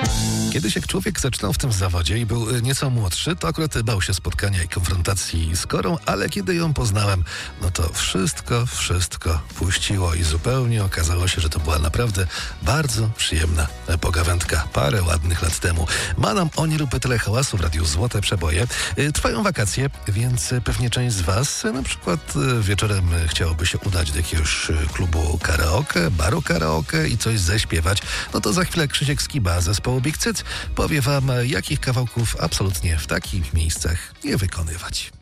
Kiedyś jak człowiek zaczynał w tym zawodzie i był nieco młodszy, to akurat bał się spotkania i konfrontacji z Korą, ale kiedy ją poznałem, no to wszystko puściło i zupełnie okazało się, że to była naprawdę bardzo przyjemna pogawędka parę ładnych lat temu. Ma nam oni rupy tyle hałasu w Radiu Złote Przeboje. Trwają wakacje, więc pewnie część z was na przykład wieczorem chciałoby się udać do jakiegoś klubu karaoke, baru karaoke i coś zaśpiewać. No to za chwilę Krzysiek Skiba z zespołu Big Cyc powie wam, jakich kawałków absolutnie w takich miejscach nie wykonywać.